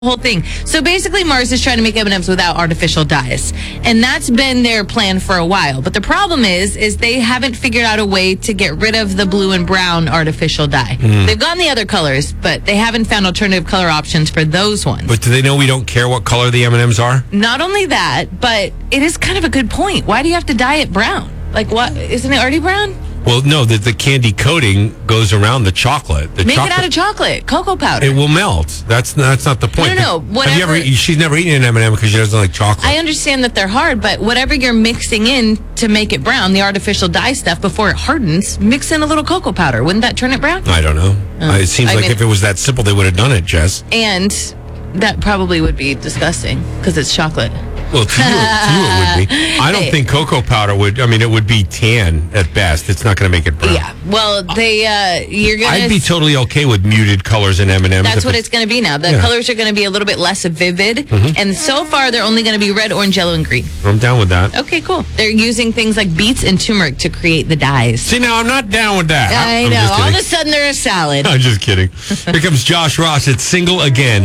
whole thing. So basically, Mars is trying to make M&Ms without artificial dyes, and that's been their plan for a while. But the problem is they haven't figured out a way to get rid of the blue and brown artificial dye. They've gotten the other colors, but they haven't found alternative color options for those ones. But do they know we don't care what color the M&Ms are? Not only that, but it is kind of a good point. Why do you have to dye it brown? Like, what? Isn't it already brown? Well, no, the candy coating goes around the chocolate. Make it out of chocolate, cocoa powder. It will melt. That's not the point. No. Whatever. She's never eaten an M&M because she doesn't like chocolate. I understand that they're hard, but whatever you're mixing in to make it brown, the artificial dye stuff, before it hardens, mix in a little cocoa powder. Wouldn't that turn it brown? I don't know. It seems like if it was that simple, they would have done it, Jess. And that probably would be disgusting because it's chocolate. Well, to you it would be. I don't think cocoa powder would. I mean, it would be tan at best. It's not going to make it brown. Yeah. Well, you're going to... I'd be totally okay with muted colors in M&Ms. That's what it's going to be now. The colors are going to be a little bit less vivid. And so far, they're only going to be red, orange, yellow, and green. I'm down with that. Okay, cool. They're using things like beets and turmeric to create the dyes. See, now, I'm not down with that. I know. All of a sudden, they're a salad. I'm just kidding. Here comes Josh Ross. It's Single Again.